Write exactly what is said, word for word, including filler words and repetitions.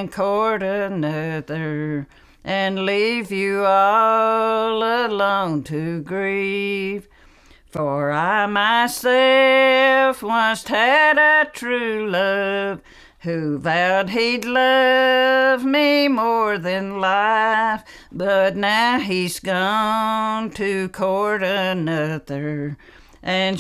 and court another, and leave you all alone to grieve. For I myself once had a true love, who vowed he'd love me more than life, but now he's gone to court another, and